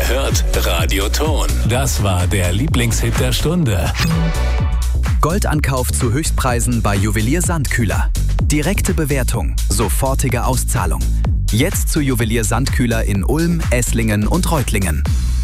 Wer hört? Radio Ton. Das war der Lieblingshit der Stunde. Goldankauf zu Höchstpreisen bei Juwelier Sandkühler. Direkte Bewertung, sofortige Auszahlung. Jetzt zu Juwelier Sandkühler in Ulm, Esslingen und Reutlingen.